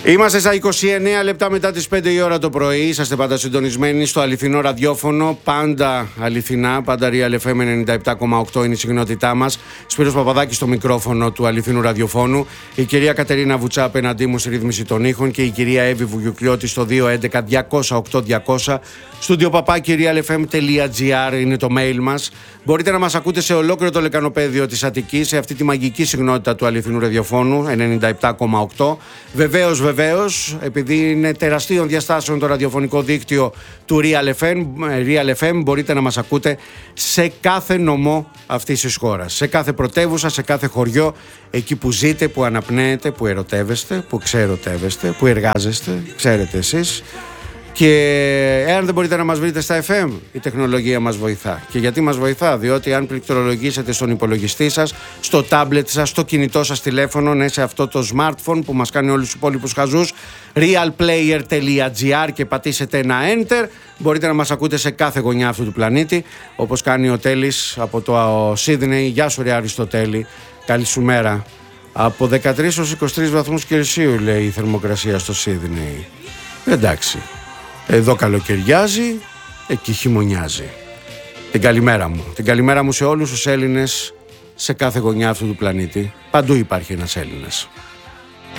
Είμαστε στα 29 λεπτά μετά τις 5 η ώρα το πρωί. Είσαστε πάντα συντονισμένοι στο αληθινό ραδιόφωνο. Πάντα αληθινά, πάντα Real FM 97,8 είναι η συχνότητά μας. Σπύρος Παπαδάκης στο μικρόφωνο του αληθινού ραδιοφώνου. Η κυρία Κατερίνα Βουτσά απέναντί μου στη ρύθμιση των ήχων και η κυρία Εύη Βουγιουκλιώτη στο 211-200-8200. Στούντιο παπάκι realfm.gr είναι το mail μας. Μπορείτε να μας ακούτε σε ολόκληρο το λεκανοπέδιο της Αττικής, σε αυτή τη μαγική συχνότητα του αληθινού ραδιοφώνου 97,8. Βεβαίως, επειδή είναι τεραστίων διαστάσεων το ραδιοφωνικό δίκτυο του Real FM, μπορείτε να μας ακούτε σε κάθε νομό αυτής της χώρας, σε κάθε πρωτεύουσα, σε κάθε χωριό, εκεί που ζείτε, που αναπνέετε, που ερωτεύεστε, που ξερωτεύεστε, που εργάζεστε, ξέρετε εσείς. Και εάν δεν μπορείτε να μας βρείτε στα FM, η τεχνολογία μας βοηθά. Και γιατί μας βοηθά? Διότι αν πληκτρολογήσετε στον υπολογιστή σας, στο τάμπλετ σας, στο κινητό σας τηλέφωνο, ναι, σε αυτό το smartphone που μας κάνει όλους τους υπόλοιπους χαζούς, realplayer.gr, και πατήσετε ένα enter, μπορείτε να μας ακούτε σε κάθε γωνιά αυτού του πλανήτη, όπως κάνει ο Τέλης από το Σίδνεϊ. Γεια σου ρε Αριστοτέλη, καλή σου μέρα. Από 13 ως 23 βαθμούς Κελσίου λέει η θερμοκρασία στο Σίδνεϊ. Εντάξει. Εδώ καλοκαιριάζει, εκεί χειμωνιάζει. Την καλημέρα μου. Την καλημέρα μου σε όλους τους Έλληνες, σε κάθε γωνιά αυτού του πλανήτη. Παντού υπάρχει ένας Έλληνας.